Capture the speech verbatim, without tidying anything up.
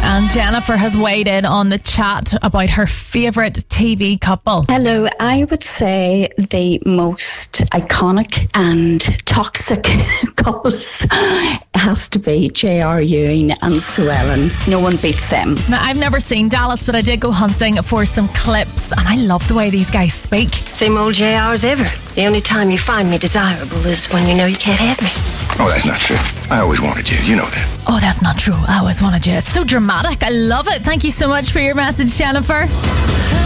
And Jennifer has weighed in on the chat about her favourite T V couple. Hello, I would say the most iconic and toxic couples has to be J R Ewing and Sue Ellen. No one beats them. Now, I've never seen Dallas, but I did go hunting for some clips, and I love the way these guys speak. Same old J R as ever. The only time you find me desirable is when you know you can't have me. Oh, that's not true. I always wanted you. You know that. Oh, that's not true. I always wanted you. It's so dramatic. I love it. Thank you so much for your message, Jennifer.